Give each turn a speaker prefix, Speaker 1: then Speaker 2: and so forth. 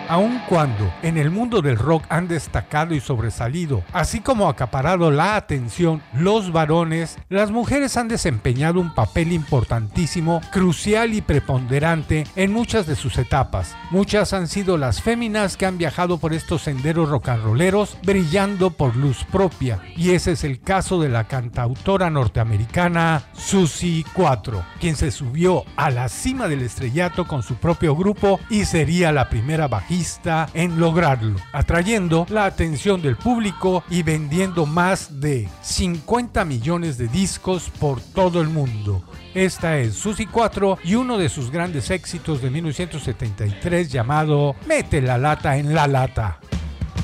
Speaker 1: Aun cuando en el mundo del rock han destacado y sobresalido, así como acaparado la atención los varones, las mujeres han desempeñado un papel importantísimo, crucial y preponderante en muchas de sus etapas. Muchas han sido las féminas que han viajado por estos senderos rock and rolleros brillando por luz propia, y ese es el caso de la cantautora norteamericana Suzi 4, quien se subió a la cima del estrellato con su propio grupo y sería la primera bajista en lograrlo, atrayendo la atención del público y vendiendo más de 50 millones de discos por todo el mundo. Esta es Suzi 4 y uno de sus grandes éxitos de 1973 llamado Mete la lata en la lata.